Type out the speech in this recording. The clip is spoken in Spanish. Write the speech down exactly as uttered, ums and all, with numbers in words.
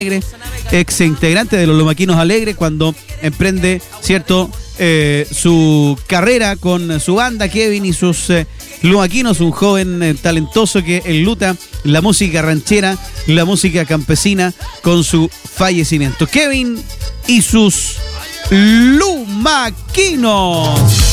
ex integrante de los Lumaquinos Alegres, cuando emprende, ¿cierto?, eh, su carrera con su banda, Kevin y sus eh, Lumaquinos, un joven eh, talentoso que enluta la música ranchera, la música campesina con su fallecimiento. Kevin y sus Lumaquinos.